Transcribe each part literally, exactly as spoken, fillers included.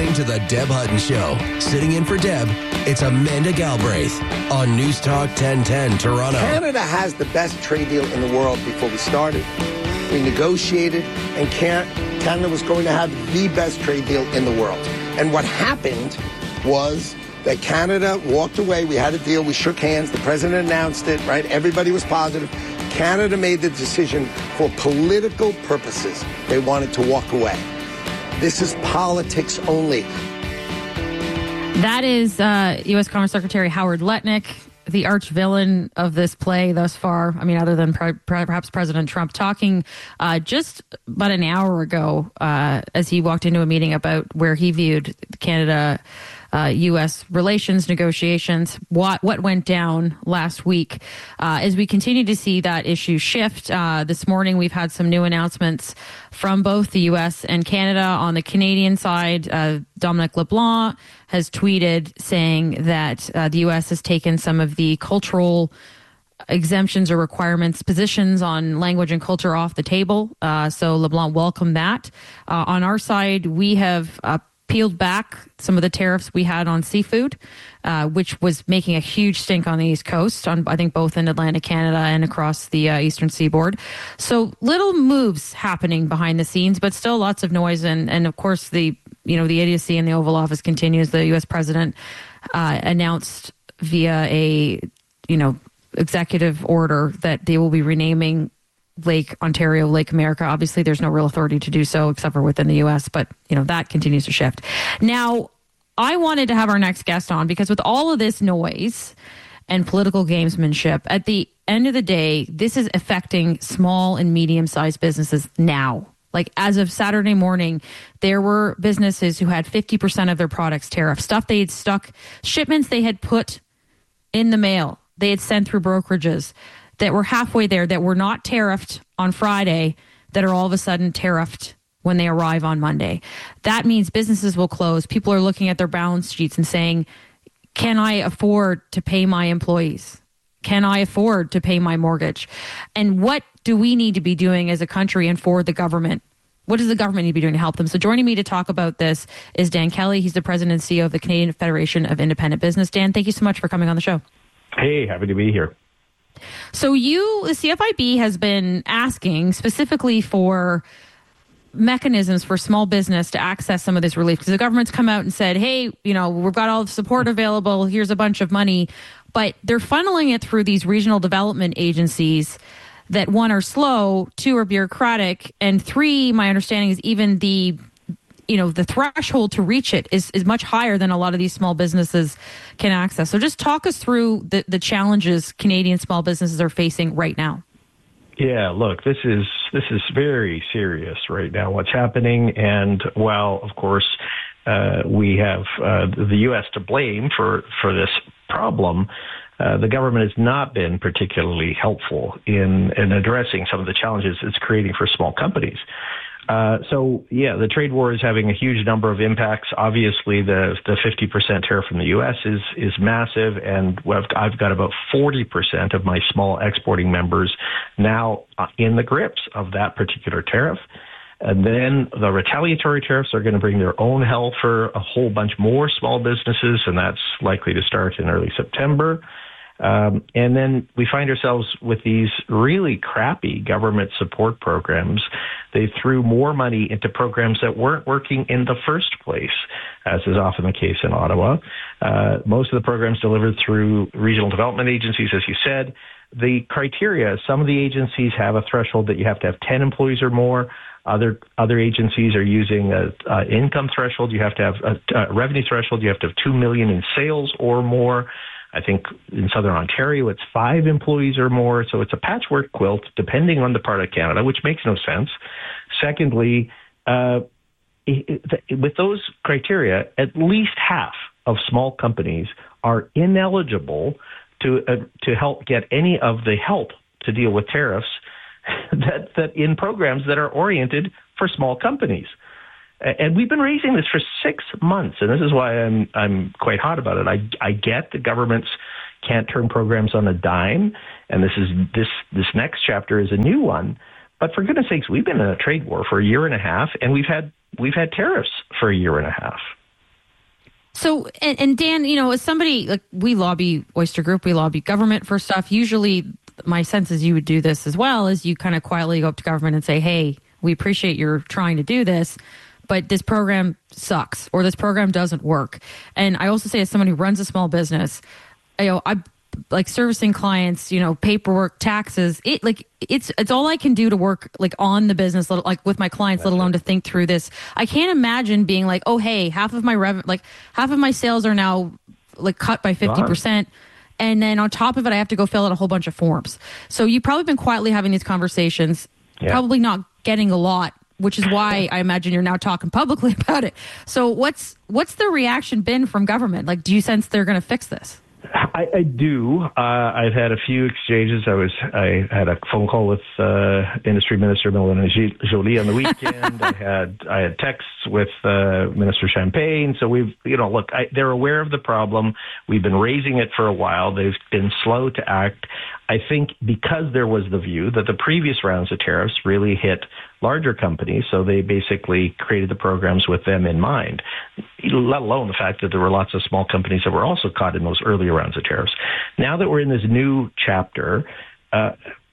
listening to The Deb Hutton Show. Sitting in for Deb, it's Amanda Galbraith on News Talk ten ten Toronto. Canada has the best trade deal in the world before we started. We negotiated, and Canada was going to have the best trade deal in the world. And what happened was that Canada walked away. We had a deal. We shook hands. The president announced it, right? Everybody was positive. Canada made the decision for political purposes. They wanted to walk away. This is politics only. That is uh, U S Commerce Secretary Howard Lutnick, the arch villain of this play thus far. I mean, other than pre- perhaps President Trump, talking uh, just about an hour ago uh, as he walked into a meeting about where he viewed Canada Uh, U S relations negotiations, what what went down last week. Uh, as we continue to see that issue shift, uh, this morning we've had some new announcements from both the U S and Canada. On the Canadian side, uh, Dominic LeBlanc has tweeted saying that uh, the U S has taken some of the cultural exemptions or requirements, positions on language and culture off the table. Uh, so LeBlanc welcomed that. Uh, on our side, we have uh, peeled back some of the tariffs we had on seafood, uh, which was making a huge stink on the East Coast, on I think both in Atlantic Canada and across the uh, Eastern Seaboard. So little moves happening behind the scenes, but still lots of noise. And, and of course, the you know the idiocy in the Oval Office continues. The U S president uh, announced via a you know executive order that they will be renaming Lake Ontario, Lake America. Obviously, there's no real authority to do so except for within the U S, but you know that continues to shift. Now, I wanted to have our next guest on because with all of this noise and political gamesmanship, at the end of the day, this is affecting small and medium-sized businesses now. Like as of Saturday morning, there were businesses who had fifty percent of their products tariffed, stuff they had stuck, shipments they had put in the mail, they had sent through brokerages that were halfway there, that were not tariffed on Friday, that are all of a sudden tariffed when they arrive on Monday. That means businesses will close. People are looking at their balance sheets and saying, can I afford to pay my employees? Can I afford to pay my mortgage? And what do we need to be doing as a country and for the government? What does the government need to be doing to help them? So joining me to talk about this is Dan Kelly. He's the president and C E O of the Canadian Federation of Independent Business. Dan, thank you so much for coming on the show. Hey, happy to be here. So you, the C F I B has been asking specifically for mechanisms for small business to access some of this relief because the government's come out and said, hey, you know, we've got all the support available. Here's a bunch of money. But they're funneling it through these regional development agencies that, one, are slow, two, are bureaucratic, and three, my understanding is even the you know, the threshold to reach it is, is much higher than a lot of these small businesses can access. So just talk us through the, the challenges Canadian small businesses are facing right now. Yeah, look, this is this is very serious right now, what's happening. And while, of course, uh, we have uh, the U S to blame for, for this problem, uh, the government has not been particularly helpful in, in addressing some of the challenges it's creating for small companies. Uh, so, yeah, the trade war is having a huge number of impacts. Obviously, the the fifty percent tariff from the U S is is massive, and I've, I've got about forty percent of my small exporting members now in the grips of that particular tariff. And then the retaliatory tariffs are going to bring their own hell for a whole bunch more small businesses, and that's likely to start in early September. Um, and then we find ourselves with these really crappy government support programs. They threw more money into programs that weren't working in the first place, as is often the case in Ottawa. Uh, most of the programs delivered through regional development agencies, as you said. The criteria, some of the agencies have a threshold that you have to have ten employees or more. Other other agencies are using a, a income threshold. You have to have a, a revenue threshold. You have to have two million in sales or more. I think in Southern Ontario, it's five employees or more. So it's a patchwork quilt, depending on the part of Canada, which makes no sense. Secondly, uh, with those criteria, at least half of small companies are ineligible to uh, to help get any of the help to deal with tariffs that, that in programs that are oriented for small companies. And we've been raising this for six months, and this is why I'm I'm quite hot about it. I I get that governments can't turn programs on a dime, and this is this this next chapter is a new one. But for goodness sakes, we've been in a trade war for a year and a half, and we've had we've had tariffs for a year and a half. So, and, and Dan, you know, as somebody, like we lobby Oyster Group, we lobby government for stuff. Usually my sense is you would do this as well, is you kind of quietly go up to government and say, hey, we appreciate you're trying to do this, but this program sucks or this program doesn't work. And I also say, as someone who runs a small business, you know, I like servicing clients, you know, paperwork, taxes, it like it's it's all I can do to work like on the business, like with my clients, That's let alone right. to think through this. I can't imagine being like, oh, hey, half of my revenue, like half of my sales are now like cut by fifty percent. And then on top of it, I have to go fill out a whole bunch of forms. So you've probably been quietly having these conversations, yeah. probably not getting a lot, which is why I imagine you're now talking publicly about it. So what's what's the reaction been from government? Like, do you sense they're going to fix this? I, I do. Uh, I've had a few exchanges. I was I had a phone call with uh, Industry Minister Mélanie Joly on the weekend. I had I had texts with uh, Minister Champagne. So we've you know look, I, they're aware of the problem. We've been raising it for a while. They've been slow to act. I think because there was the view that the previous rounds of tariffs really hit larger companies, so they basically created the programs with them in mind, let alone the fact that there were lots of small companies that were also caught in those earlier rounds of tariffs. Now that we're in this new chapter, uh,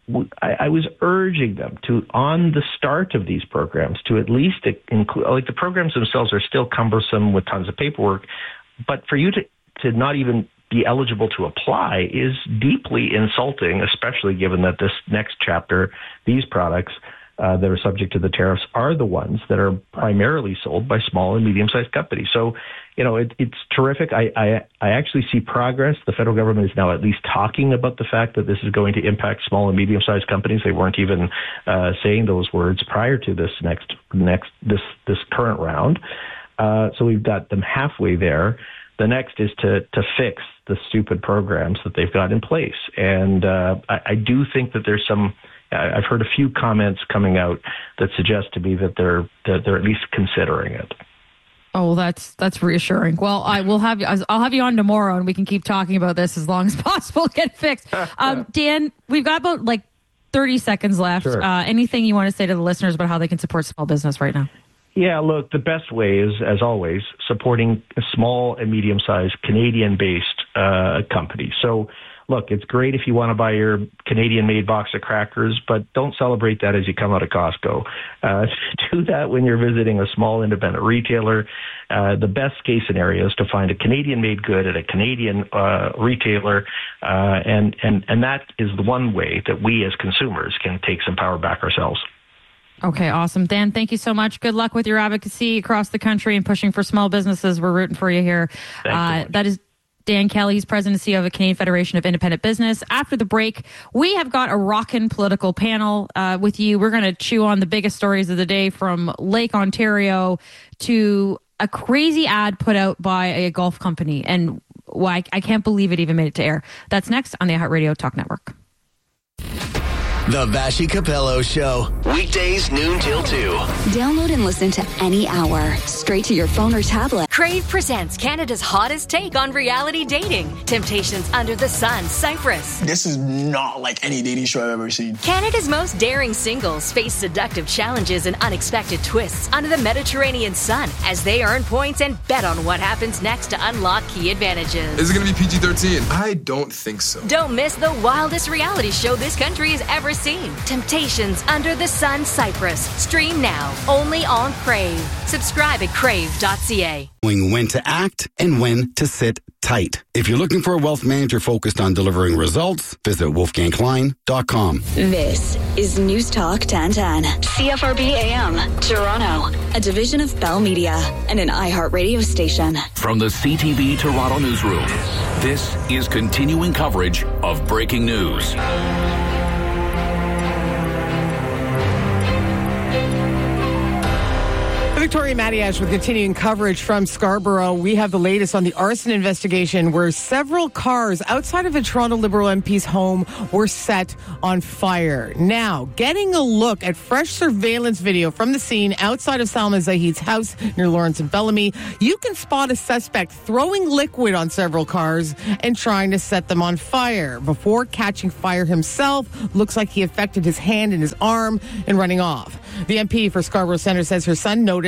I, I was urging them to, on the start of these programs, to at least include, like the programs themselves are still cumbersome with tons of paperwork, but for you to, to not even be eligible to apply is deeply insulting, especially given that this next chapter, these products uh, that are subject to the tariffs are the ones that are primarily sold by small and medium-sized companies. So, you know, it, it's terrific. I, I, I actually see progress. The federal government is now at least talking about the fact that this is going to impact small and medium-sized companies. They weren't even uh, saying those words prior to this next next this this current round. Uh, so we've got them halfway there. The next is to to fix the stupid programs that they've got in place. And uh, I, I do think that there's some, I've heard a few comments coming out that suggest to me that they're that they're at least considering it. Oh, that's that's reassuring. Well, I will have you. I'll have you on tomorrow, and we can keep talking about this as long as possible. Get fixed. Um, Dan, we've got about like thirty seconds left. Sure. Uh, anything you want to say to the listeners about how they can support small business right now? Yeah, look, the best way is, as always, supporting small and medium-sized Canadian-based uh, companies. So, look, it's great if you want to buy your Canadian-made box of crackers, but don't celebrate that as you come out of Costco. Uh, do that when you're visiting a small independent retailer. Uh, the best case scenario is to find a Canadian-made good at a Canadian uh, retailer, uh, and, and, and that is the one way that we as consumers can take some power back ourselves. Okay, awesome. Dan, thank you so much. Good luck with your advocacy across the country and pushing for small businesses. We're rooting for you here. Uh, that is Dan Kelly. He's president and C E O of the Canadian Federation of Independent Business. After the break, we have got a rockin' political panel uh, with you. We're going to chew on the biggest stories of the day, from Lake Ontario to a crazy ad put out by a golf company. And why I can't believe it even made it to air. That's next on the iHeartRadio Talk Network. The Vassy Capello Show. Weekdays noon till two. Download and listen to any hour, straight to your phone or tablet. Crave presents Canada's hottest take on reality dating. Temptations Under the Sun, Cyprus. This is not like any dating show I've ever seen. Canada's most daring singles face seductive challenges and unexpected twists under the Mediterranean sun as they earn points and bet on what happens next to unlock key advantages. Is it going to be P G thirteen? I don't think so. Don't miss the wildest reality show this country has ever seen. Temptations Under the Sun, Cyprus. Stream now, only on Crave. Subscribe at crave dot c a. Knowing when to act and when to sit tight. If you're looking for a wealth manager focused on delivering results, visit wolfgang klein dot com. This is News Talk ten ten. C F R B A M, Toronto. A division of Bell Media and an iHeartRadio station. From the C T V Toronto newsroom, this is continuing coverage of breaking news. Victoria Matiash with continuing coverage from Scarborough. We have the latest on the arson investigation where several cars outside of a Toronto Liberal M P's home were set on fire. Now, getting a look at fresh surveillance video from the scene outside of Salma Zahid's house near Lawrence and Bellamy, you can spot a suspect throwing liquid on several cars and trying to set them on fire before catching fire himself. Looks like he affected his hand and his arm and running off. The M P for Scarborough Centre says her son noticed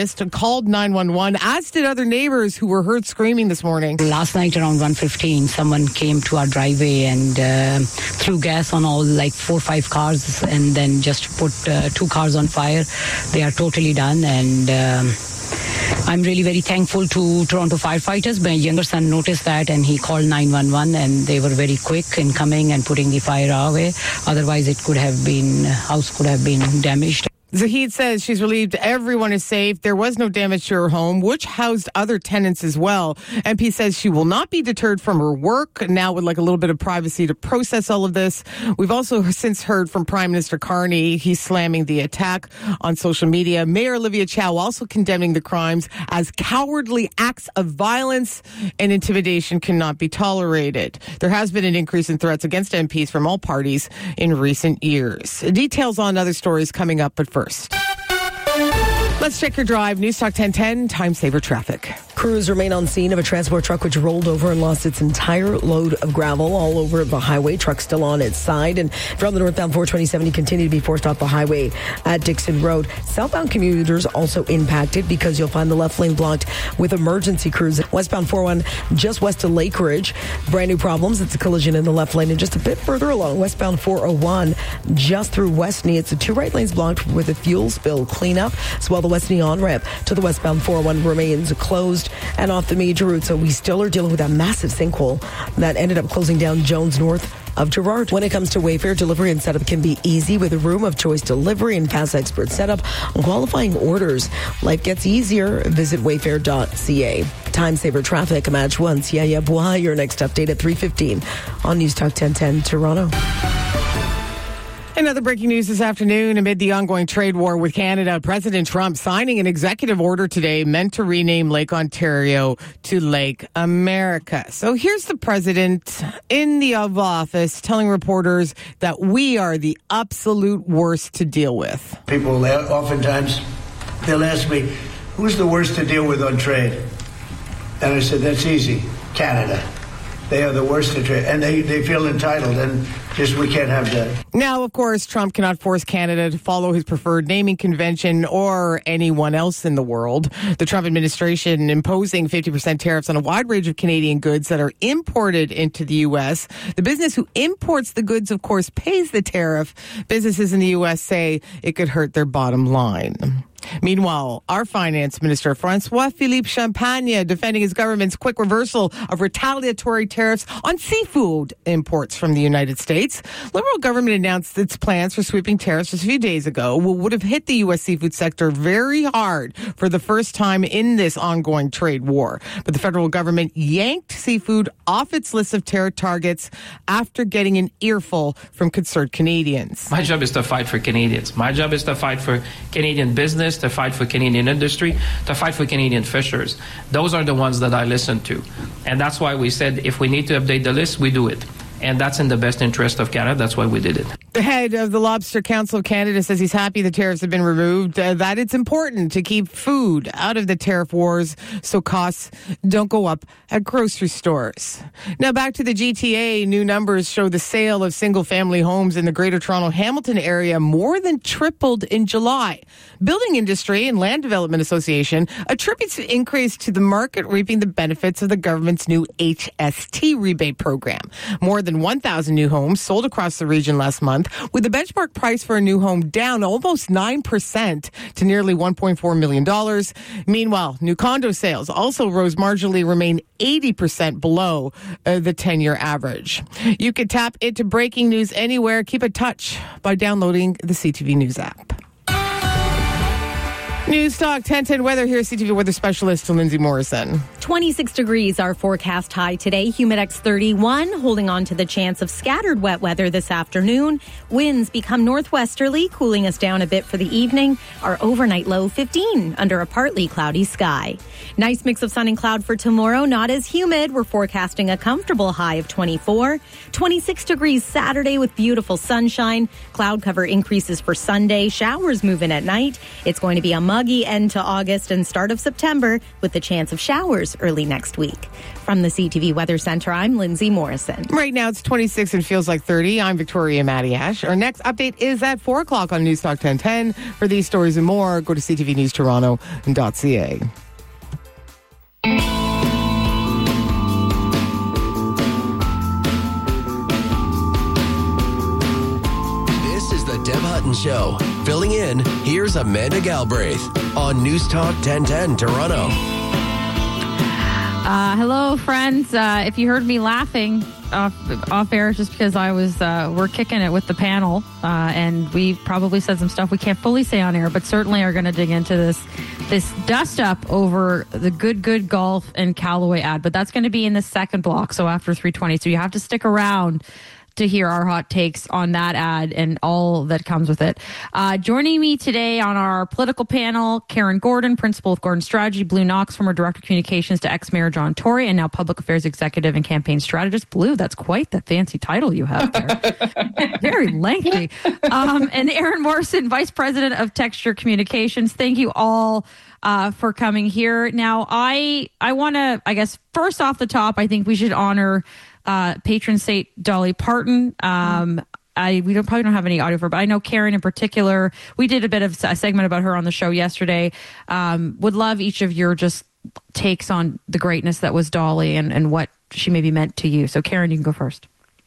noticed, called nine one one, as did other neighbors who were heard screaming this morning. Last night around one fifteen, someone came to our driveway and uh, threw gas on all like four or five cars and then just put uh, two cars on fire. They are totally done, and um, I'm really very thankful to Toronto firefighters. My younger son noticed that and he called nine one one, and they were very quick in coming and putting the fire away. Otherwise, it could have been, house could have been damaged. Zahid says she's relieved everyone is safe. There was no damage to her home, which housed other tenants as well. M P says she will not be deterred from her work, now would like a little bit of privacy to process all of this. We've also since heard from Prime Minister Carney. He's slamming the attack on social media. Mayor Olivia Chow also condemning the crimes as cowardly acts of violence, and intimidation cannot be tolerated. There has been an increase in threats against M Ps from all parties in recent years. Details on other stories coming up, but first. First. Let's check your drive. News Talk ten ten, Time Saver Traffic. Crews remain on scene of a transport truck which rolled over and lost its entire load of gravel all over the highway. Truck still on its side. And from the northbound four twenty-seven, you continue to be forced off the highway at Dixon Road. Southbound commuters also impacted because you'll find the left lane blocked with emergency crews. Westbound four oh one just west of Lake Ridge. Brand new problems. It's a collision in the left lane. And just a bit further along, westbound four oh one just through Westney. It's the two right lanes blocked with a fuel spill cleanup. As well, the Westney on-ramp to the westbound four oh one remains closed. And off the major route, so we still are dealing with that massive sinkhole that ended up closing down Jones north of Gerrard. When it comes to Wayfair, delivery and setup can be easy with a room of choice delivery and fast expert setup on qualifying orders. Life gets easier. Visit wayfair dot c a. Time Saver Traffic, match once. Yeah, yeah, boy. Your next update at three fifteen on News Talk ten ten Toronto. Another breaking news this afternoon amid the ongoing trade war with Canada. President Trump signing an executive order today meant to rename Lake Ontario to Lake America. So here's the president in the Oval Office telling reporters that we are the absolute worst to deal with. People oftentimes, they'll ask me, who's the worst to deal with on trade? And I said, that's easy, Canada. They are the worst to trade, and they, they feel entitled, and just we can't have that. Now, of course, Trump cannot force Canada to follow his preferred naming convention or anyone else in the world. The Trump administration imposing fifty percent tariffs on a wide range of Canadian goods that are imported into the U S. The business who imports the goods, of course, pays the tariff. Businesses in the U S say it could hurt their bottom line. Meanwhile, our finance minister, François-Philippe Champagne, defending his government's quick reversal of retaliatory tariffs on seafood imports from the United States. Liberal government announced its plans for sweeping tariffs just a few days ago would have hit the U S seafood sector very hard for the first time in this ongoing trade war. But the federal government yanked seafood off its list of tariff targets after getting an earful from concerned Canadians. My job is to fight for Canadians. My job is to fight for Canadian business, to fight for Canadian industry, to fight for Canadian fishers. Those are the ones that I listen to. And that's why we said if we need to update the list, we do it. And that's in the best interest of Canada. That's why we did it. The head of the Lobster Council of Canada says he's happy the tariffs have been removed, uh, that it's important to keep food out of the tariff wars so costs don't go up at grocery stores. Now back to the G T A. New numbers show the sale of single-family homes in the Greater Toronto Hamilton area more than tripled in July. Building Industry and Land Development Association attributes the increase to the market reaping the benefits of the government's new H S T rebate program. More than one thousand new homes sold across the region last month, with the benchmark price for a new home down almost nine percent to nearly one point four million dollars. Meanwhile, new condo sales also rose marginally, remain eighty percent below uh, the ten-year average. You can tap into breaking news anywhere. Keep in touch by downloading the C T V News app. News Talk ten ten weather. Here's C T V weather specialist Lindsay Morrison. twenty-six degrees our forecast high today. Humidex thirty-one, holding on to the chance of scattered wet weather this afternoon. Winds become northwesterly, cooling us down a bit for the evening. Our overnight low fifteen under a partly cloudy sky. Nice mix of sun and cloud for tomorrow. Not as humid. We're forecasting a comfortable high of twenty-four. twenty-six degrees Saturday with beautiful sunshine. Cloud cover increases for Sunday. Showers move in at night. It's going to be a muggy end to August and start of September with the chance of showers early next week. From the C T V Weather Center, I'm Lindsay Morrison. Right now it's twenty-six and feels like thirty. I'm Victoria Matiash. Our next update is at four o'clock on News Talk ten ten. For these stories and more, go to c t v news toronto dot c a. This is the Deb Hutton Show. Filling in, here's Amanda Galbraith on News Talk ten ten Toronto. Uh, hello, friends. Uh, if you heard me laughing off, off air, it's just because I was, uh, we're kicking it with the panel, uh, and we probably said some stuff we can't fully say on air, but certainly are going to dig into this, this dust up over the Good Good Golf and Callaway ad. But that's going to be in the second block, so after three twenty. So you have to stick around to hear our hot takes on that ad and all that comes with it. Uh, joining me today on our political panel, Karen Gordon, principal of Gordon Strategy, Blue Knox, former director of communications to ex-mayor John Tory, and now public affairs executive and campaign strategist. Blue, that's quite the fancy title you have there. Very lengthy. Um, and Aaron Morrison, vice president of Texture Communications. Thank you all uh, for coming here. Now, I, I want to, I guess, first off the top, I think we should honor Uh, patron saint Dolly Parton. Um, I we don't probably don't have any audio for her, but I know Karen in particular. We did a bit of a segment about her on the show yesterday. Um, would love each of your just takes on the greatness that was Dolly and, and what she maybe meant to you. So Karen, you can go first.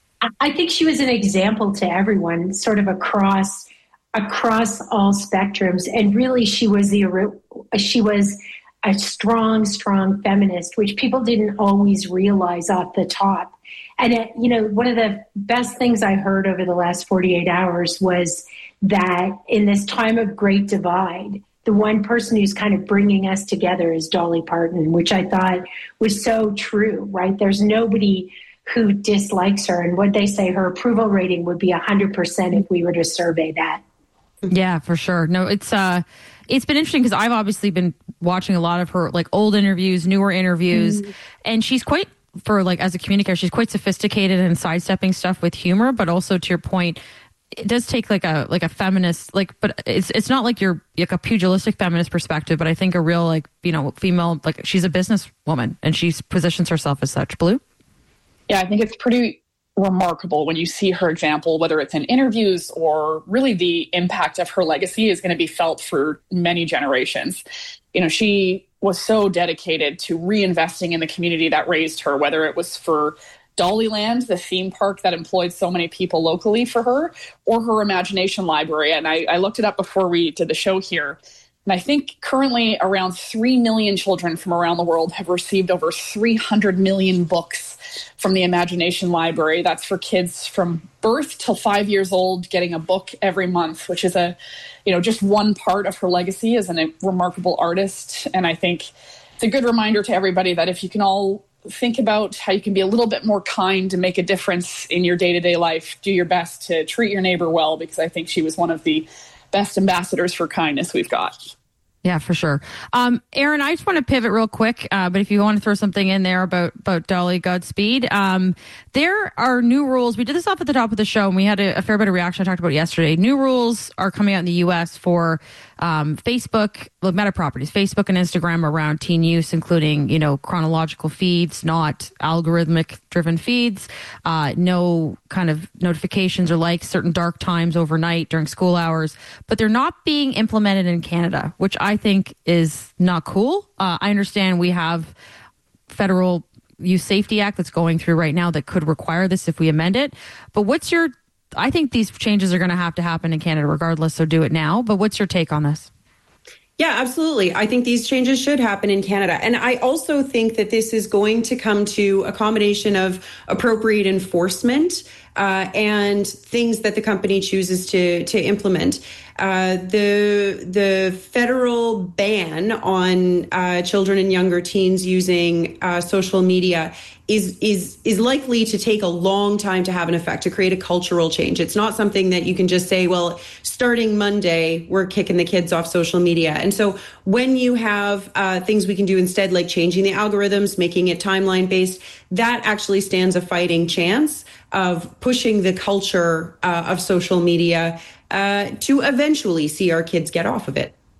I think she was an example to everyone, sort of across across all spectrums, and really she was the she was a strong, strong feminist, which people didn't always realize off the top. And, it, you know, one of the best things I heard over the last forty-eight hours was that in this time of great divide, the one person who's kind of bringing us together is Dolly Parton, which I thought was so true, right? There's nobody who dislikes her. And what they say, her approval rating would be one hundred percent if we were to survey that. Yeah, for sure. No, it's uh, it's been interesting because I've obviously been watching a lot of her like old interviews, newer interviews, mm. and she's quite, for like as a communicator, she's quite sophisticated and sidestepping stuff with humor, but also to your point, it does take like a like a feminist like, but it's it's not like you're like a pugilistic feminist perspective, but I think a real like you know female like she's a businesswoman and she positions herself as such. Blue? Yeah, I think it's pretty remarkable when you see her example, whether it's in interviews or really the impact of her legacy is going to be felt for many generations. You know, she was so dedicated to reinvesting in the community that raised her, whether it was for Dollyland, the theme park that employed so many people locally for her, or her Imagination Library. And I, I looked it up before we did the show here. And I think currently around three million children from around the world have received over three hundred million books from the Imagination Library. That's for kids from birth till five years old, getting a book every month, which is a, you know, just one part of her legacy as a remarkable artist. And I think it's a good reminder to everybody that if you can all think about how you can be a little bit more kind and make a difference in your day-to-day life, do your best to treat your neighbor well, because I think she was one of the best ambassadors for kindness we've got. Yeah, for sure. Um, Aaron, I just want to pivot real quick, uh, but if you want to throw something in there about, about Dolly, Godspeed. Um, there are new rules. We did this off at the top of the show, and we had a, a fair bit of reaction. I talked about it yesterday. New rules are coming out in the U S for um, Facebook, well, Meta properties, Facebook and Instagram around teen use, including, you know, chronological feeds, not algorithmic driven feeds, uh, no kind of notifications or likes certain dark times overnight during school hours, but they're not being implemented in Canada, which I think is not cool. Uh, I understand we have federal Youth Safety Act that's going through right now that could require this if we amend it. But what's your, I think these changes are going to have to happen in Canada regardless, so do it now. But what's your take on this? Yeah, absolutely. I think these changes should happen in Canada. And I also think that this is going to come to a combination of appropriate enforcement uh, and things that the company chooses to to implement. Uh, the the federal ban on uh, children and younger teens using uh, social media is is is likely to take a long time to have an effect, to create a cultural change. It's not something that you can just say, well, starting Monday, we're kicking the kids off social media. And so when you have uh, things we can do instead, like changing the algorithms, making it timeline based, that actually stands a fighting chance of pushing the culture uh, of social media uh, to eventually see our kids get off of it.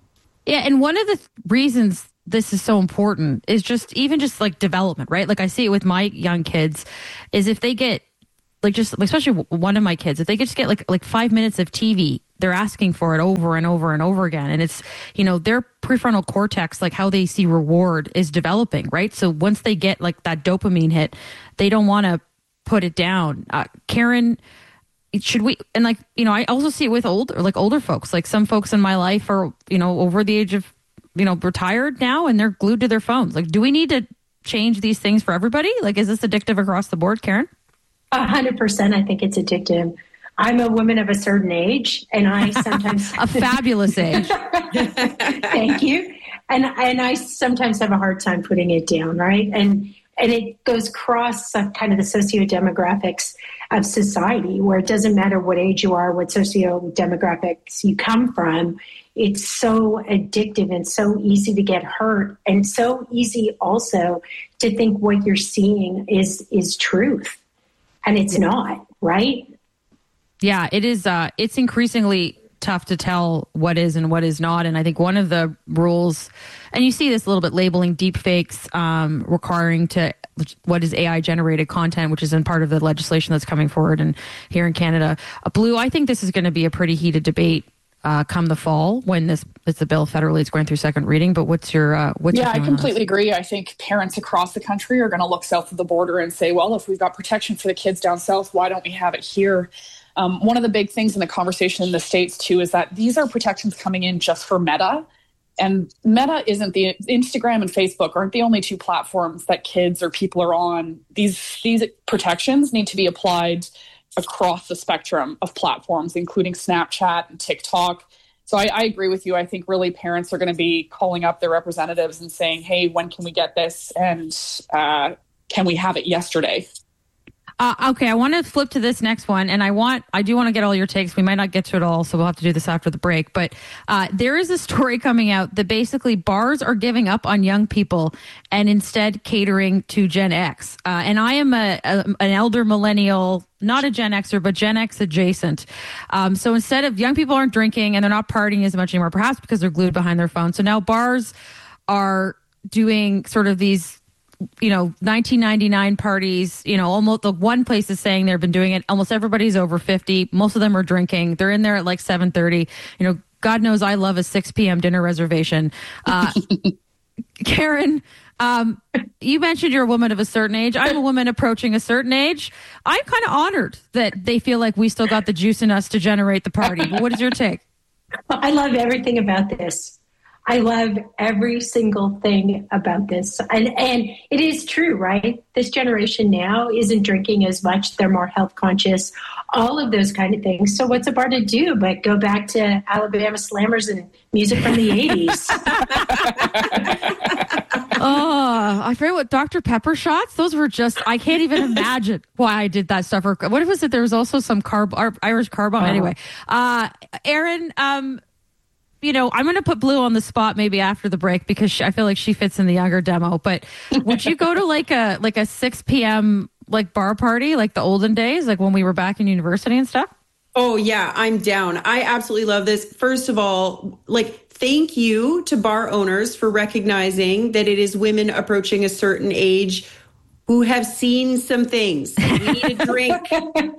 Yeah, and one of the th- reasons this is so important is just even just like development, right? Like I see it with my young kids is if they get like just especially one of my kids, if they just get like like five minutes of T V, they're asking for it over and over and over again. And it's, you know, their prefrontal cortex, like how they see reward is developing, right? So once they get like that dopamine hit, they don't want to put it down. Uh, Karen, should we, and like, you know, I also see it with old or like older folks, like some folks in my life are, you know, over the age of, you know, retired now and they're glued to their phones. Like, do we need to change these things for everybody? Like, is this addictive across the board, Karen? A hundred percent. I think it's addictive. I'm a woman of a certain age and I sometimes a fabulous age. Thank you. And, and I sometimes have a hard time putting it down. Right. And, and it goes across kind of the socio-demographics of society where it doesn't matter what age you are, what socio-demographics you come from. It's so addictive and so easy to get hurt and so easy also to think what you're seeing is, is truth. And it's not, right? Yeah, it is. Uh, it's increasingly tough to tell what is and what is not. And I think one of the rules, and you see this a little bit, labeling deep fakes, um, requiring to what is A I generated content, which is in part of the legislation that's coming forward and here in Canada. Uh, Blue, I think this is going to be a pretty heated debate uh, come the fall when this it's a bill federally is going through second reading. But what's your uh, what's yeah? your I completely agree. I think parents across the country are going to look south of the border and say, well, if we've got protection for the kids down south, why don't we have it here? Um, one of the big things in the conversation in the States, too, is that these are protections coming in just for Meta. And Meta isn't the Instagram and Facebook aren't the only two platforms that kids or people are on. These, these protections need to be applied across the spectrum of platforms, including Snapchat and TikTok. So I, I agree with you. I think really parents are going to be calling up their representatives and saying, hey, when can we get this? And uh, can we have it yesterday? Uh, okay, I want to flip to this next one, and I want I do want to get all your takes. We might not get to it all, so we'll have to do this after the break. But uh, there is a story coming out that basically bars are giving up on young people and instead catering to Gen X. Uh, and I am a, a an elder millennial, not a Gen Xer, but Gen X adjacent. Um, so instead of young people aren't drinking and they're not partying as much anymore, perhaps because they're glued behind their phone. So now bars are doing sort of these, you know, nineteen ninety-nine parties. You know, almost the one place is saying they've been doing it. Almost everybody's over fifty. Most of them are drinking. They're in there at like seven thirty. You know, God knows I love a six p.m. dinner reservation. Uh, Karen, um, you mentioned you're a woman of a certain age. I'm a woman approaching a certain age. I'm kind of honored that they feel like we still got the juice in us to generate the party. But what is your take? I love everything about this. I love every single thing about this. And and it is true, right? This generation now isn't drinking as much. They're more health conscious, all of those kind of things. So what's a bar to do but go back to Alabama Slammers and music from the eighties? Oh, I forget what Doctor Pepper shots. Those were just, I can't even imagine why I did that stuff. Or what was it? There was also some carb, Irish carb bomb. Anyway, uh, Aaron, um, you know, I'm going to put Blue on the spot maybe after the break because she, I feel like she fits in the younger demo. But would you go to like a like a six p.m. like bar party like the olden days, like when we were back in university and stuff? Oh, yeah, I'm down. I absolutely love this. First of all, like, thank you to bar owners for recognizing that it is women approaching a certain age who have seen some things. We need a drink.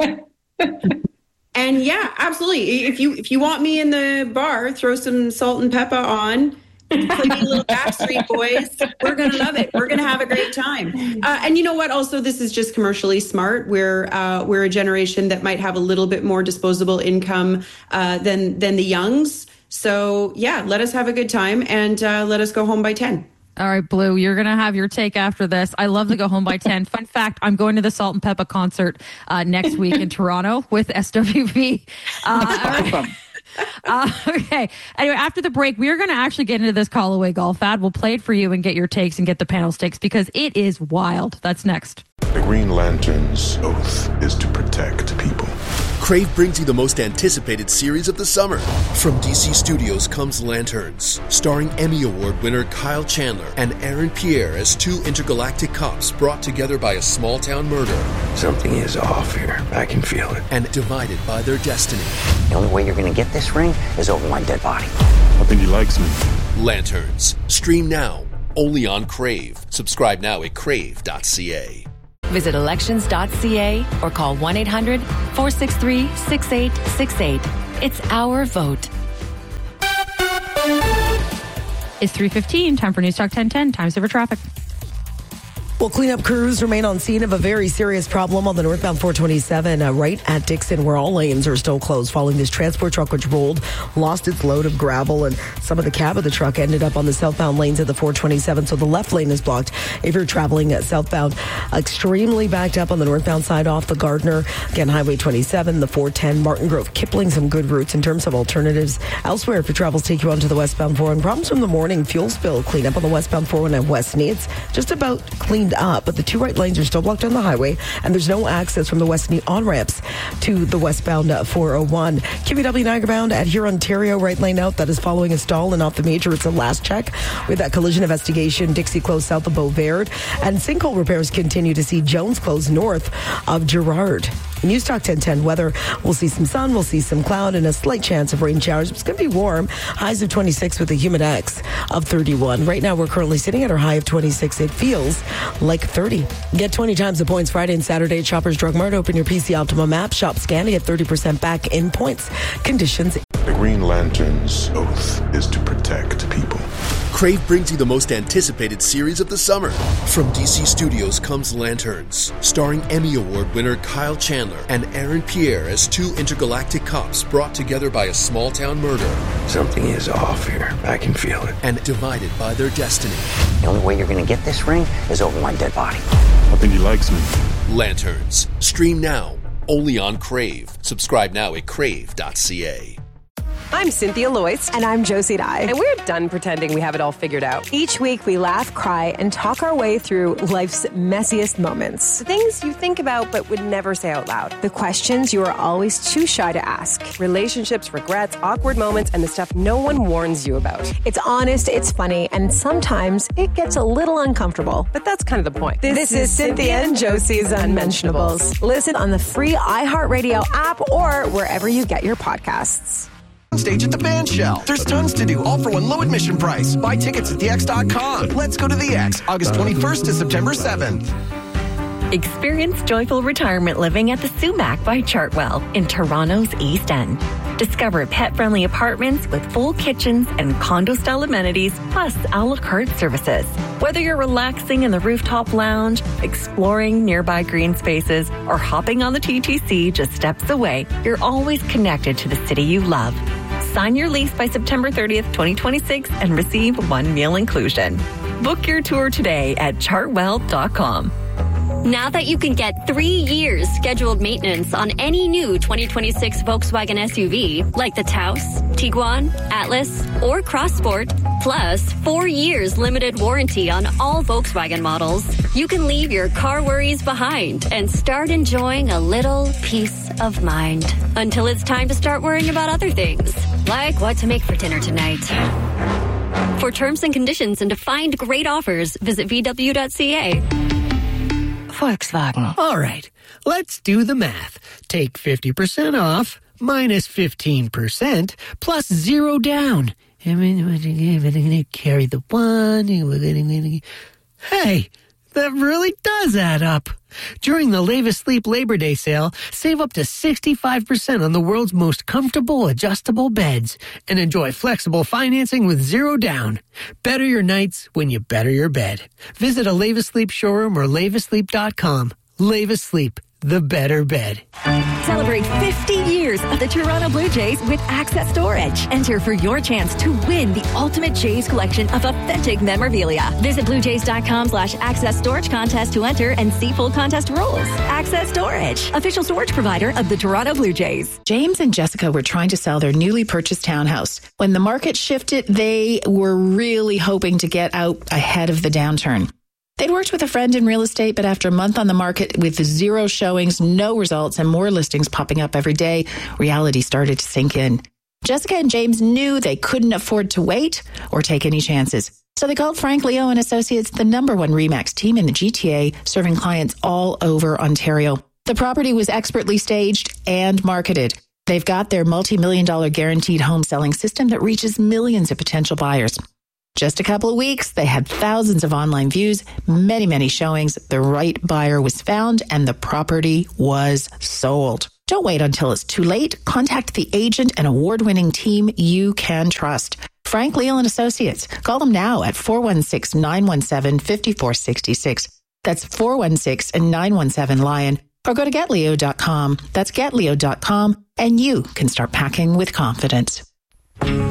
And yeah, absolutely. If you if you want me in the bar, throw some Salt and Pepper on, play me little Backstreet Boys. We're gonna love it. We're gonna have a great time. Uh, and you know what? Also, this is just commercially smart. We're uh, we're a generation that might have a little bit more disposable income uh, than than the youngs. So yeah, let us have a good time and uh, let us go home by ten. All right, Blue, you're going to have your take after this. I love to go home by ten. Fun fact, I'm going to the Salt and Pepper concert uh, next week in Toronto with S W V. Uh, awesome. Uh, okay. Anyway, after the break, we are going to actually get into this call away golf ad. We'll play it for you and get your takes and get the panel stakes because it is wild. That's next. The Green Lantern's oath is to protect people. Crave brings you the most anticipated series of the summer. From D C Studios comes Lanterns, starring Emmy Award winner Kyle Chandler and Aaron Pierre as two intergalactic cops brought together by a small-town murder. Something is off here. I can feel it. And divided by their destiny. The only way you're going to get this ring is over my dead body. I think he likes me. Lanterns. Stream now. Only on Crave. Subscribe now at crave dot c a. Visit elections dot c a or call one eight hundred four six three six eight six eight. It's our vote. It's three fifteen. Time for News Talk ten ten. Time saver traffic. Well, cleanup crews remain on scene of a very serious problem on the northbound four twenty-seven uh, right at Dixon, where all lanes are still closed following this transport truck which rolled, lost its load of gravel, and some of the cab of the truck ended up on the southbound lanes of the four twenty-seven, so the left lane is blocked. If you're traveling uh, southbound, extremely backed up on the northbound side off the Gardner. Again, Highway twenty-seven, the four ten, Martin Grove, Kipling, some good routes in terms of alternatives. Elsewhere, if your travels take you onto the westbound four, and problems from the morning, fuel spill cleanup on the westbound four one and West Knee. It's just about cleaned up, but the two right lanes are still blocked on the highway, and there's no access from the West Knee on-ramps to the westbound four oh one. Q V W Niagara bound at here, Ontario, right lane out. That is following a stall and off the major. It's a last check with that collision investigation. Dixie close south of Beauvert, and sinkhole repairs continue to see Jones close north of Gerrard. News Talk ten ten weather. We'll see some sun, we'll see some cloud, and a slight chance of rain showers. It's going to be warm. Highs of twenty-six with a humid X of thirty-one. Right now, we're currently sitting at our high of twenty-six. It feels like thirty. Get twenty times the points Friday and Saturday at Shoppers Drug Mart. Open your P C Optimum app, shop scan to get thirty percent back in points. Conditions. The Green Lantern's oath is to protect people. Crave brings you the most anticipated series of the summer. From D C Studios comes Lanterns, starring Emmy Award winner Kyle Chandler and Aaron Pierre as two intergalactic cops brought together by a small-town murder. Something is off here. I can feel it. And divided by their destiny. The only way you're going to get this ring is over my dead body. I think he likes me. Lanterns. Stream now. Only on Crave. Subscribe now at crave dot c a. I'm Cynthia Loyce. And I'm Josie Dye. And we're done pretending we have it all figured out. Each week, we laugh, cry, and talk our way through life's messiest moments. The things you think about but would never say out loud. The questions you are always too shy to ask. Relationships, regrets, awkward moments, and the stuff no one warns you about. It's honest, it's funny, and sometimes it gets a little uncomfortable. But that's kind of the point. This, this is Cynthia and Josie's Unmentionables. Listen on the free iHeartRadio app or wherever you get your podcasts. Stage at the Band Shell. There's tons to do, all for one low admission price. Buy tickets at the x dot com. Let's go to the X, August twenty-first to September seventh. Experience joyful retirement living at the Sumac by Chartwell in Toronto's East End. Discover pet-friendly apartments with full kitchens and condo-style amenities, plus a la carte services. Whether you're relaxing in the rooftop lounge, exploring nearby green spaces, or hopping on the T T C just steps away, you're always connected to the city you love. Sign your lease by September thirtieth, twenty twenty-six and receive one meal inclusion. Book your tour today at chartwell dot com. Now that you can get three years scheduled maintenance on any new twenty twenty-six Volkswagen S U V, like the Taos, Tiguan, Atlas, or Crossport, plus four years limited warranty on all Volkswagen models, you can leave your car worries behind and start enjoying a little peace of mind. Until it's time to start worrying about other things, like what to make for dinner tonight. For terms and conditions and to find great offers, visit v w dot c a. Volkswagen. All right, let's do the math. Take fifty percent off, minus fifteen percent, plus zero down. I mean, we're going to carry the one. Hey, that really does add up. During the Leva Sleep Labor Day sale, save up to sixty-five percent on the world's most comfortable adjustable beds and enjoy flexible financing with zero down. Better your nights when you better your bed. Visit a Leva Sleep showroom or leva sleep dot com. Leva Sleep, the better bed. Celebrate fifty years of the Toronto Blue Jays with Access Storage. Enter for your chance to win the ultimate Jays collection of authentic memorabilia. Visit bluejays.com slash access storage contest to enter and see full contest rules. Access Storage, official storage provider of the Toronto Blue Jays. James and Jessica were trying to sell their newly purchased townhouse. When the market shifted, they were really hoping to get out ahead of the downturn. They'd worked with a friend in real estate, but after a month on the market with zero showings, no results, and more listings popping up every day, reality started to sink in. Jessica and James knew they couldn't afford to wait or take any chances. So they called Frank Leo and Associates, the number one RE/MAX team in the G T A, serving clients all over Ontario. The property was expertly staged and marketed. They've got their multi-million dollar guaranteed home selling system that reaches millions of potential buyers. Just a couple of weeks, they had thousands of online views, many, many showings. The right buyer was found and the property was sold. Don't wait until it's too late. Contact the agent and award-winning team you can trust. Frank Leal and Associates. Call them now at four one six, nine one seven, five four six six. That's four one six, nine one seven, LION. Or go to get leo dot com. That's get leo dot com. And you can start packing with confidence.